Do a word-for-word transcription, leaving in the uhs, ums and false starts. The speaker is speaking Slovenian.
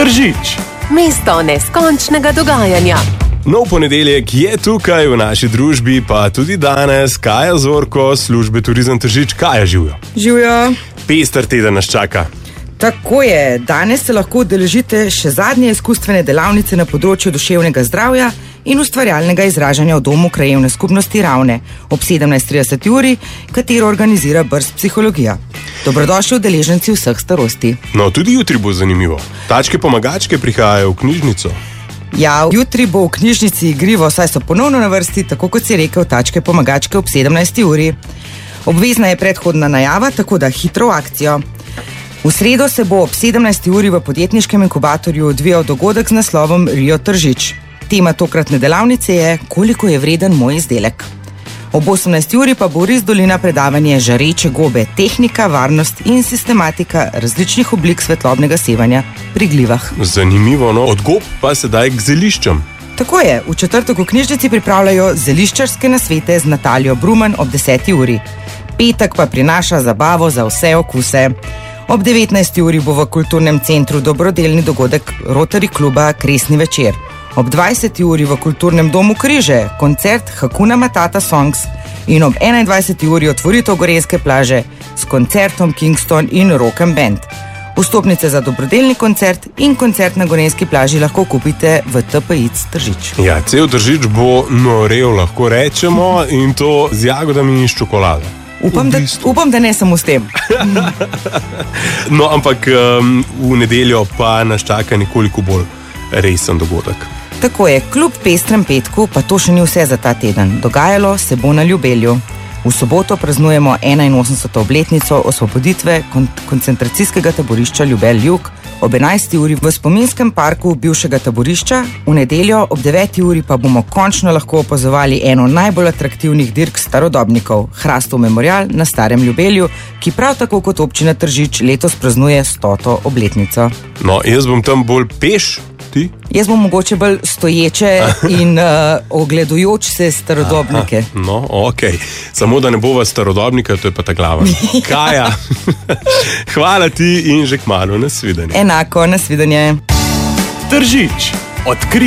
Tržič. Mesto neskončnega dogajanja. Nov ponedeljek je tukaj v naši družbi, pa tudi danes. Kaja Zorko, službe Turizem Tržič. Kaja, živjo. Živjo. Pester teden nas čaka. Tako je, danes se lahko udeležite še zadnje izkustvene delavnice na področju duševnega zdravja in ustvarjalnega izražanja v domu krajevne skupnosti Ravne ob sedemnajst trideset uri, katero organizira Brst psihologija. Dobrodošli udeleženci vseh starosti. No, tudi jutri bo zanimivo. Tačke pomagačke prihajajo v knjižnico. Ja, jutri bo v knjižnici igrivo, saj so ponovno na vrsti, tako kot si rekel, tačke pomagačke ob sedemnajsti uri. Obvezna je predhodna najava, tako da hitro v akcijo. V sredo se bo ob sedemnajsti uri v podjetniškem inkubatorju odvijal dogodek z naslovom Rio Tržič. Tema tokratne delavnice je, koliko je vreden moj izdelek. Ob osemnajsti uri pa bo Ris Dolina predavanje Žareče gobe, tehnika, varnost in sistematika različnih oblik svetlobnega sevanja pri glivah. Zanimivo, no, od gob pa sedaj k zeliščem. Tako je, v četrtek v knjižnici pripravljajo zeliščarske nasvete z Natalijo Bruman ob deseti uri. Petek pa prinaša zabavo za vse okuse. Ob devetnajsti uri bo v kulturnem centru dobrodelni dogodek Rotary kluba Kresni večer. Ob dvajseti uri v kulturnem domu Križe koncert Hakuna Matata Songs in ob enaindvajseti uri otvoritev Gorenjske plaže s koncertom Kingston in Rock and Band. Vstopnice za dobrodelni koncert in koncert na Gorenjski plaži lahko kupite v T P I C Tržič. Ja, cel Tržič bo norel, lahko rečemo, in to z jagodami in s čokolado. Upam, da, upam, da ne samo s tem. No, ampak um, v nedeljo pa nas čaka nekoliko bolj resen dogodek. Tako je, kljub pestrem petku pa to še ni vse za ta teden. Dogajalo se bo na Ljubelju. V soboto praznujemo enainosemdeseto obletnico osvoboditve kon- koncentracijskega taborišča Ljubelj-Jug ob enajsti uri v spominskem parku bivšega taborišča, v nedeljo ob deveti uri pa bomo končno lahko opazovali eno najbolj atraktivnih dirk starodobnikov, Hrastov memorial na Starem Ljubelju, ki prav tako kot občina Tržič letos praznuje stoto obletnico. No, jaz bom tam bolj peš, ti? Jaz bom mogoče bolj stoječe in uh, ogledujoč se starodobnike. Aha, no, okej. Okay. Samo da ne bova starodobnika, to je pa ta glava. Kaja, hvala ti in že kmalu, nasvidenje. Enako, nasvidenje. Tržič. Odkri